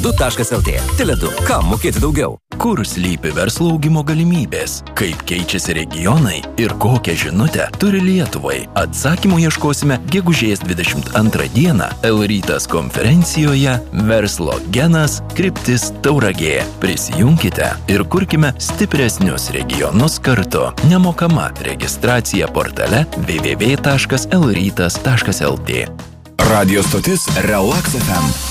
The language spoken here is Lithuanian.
Tele2.lt. Tele2. Kam mokėti daugiau? Kur slypi verslo augimo galimybės? Kaip keičiasi regionai? Ir kokią žinutę turi Lietuvai? Atsakymų ieškosime gegužės 22 dieną L-rytas konferencijoje Verslo genas kryptis Tauragė. Prisijunkite ir kurkime stipresnius regionus kartu. Nemokama registracija portale www.lrytas.lt. Radio stotis Relax FM.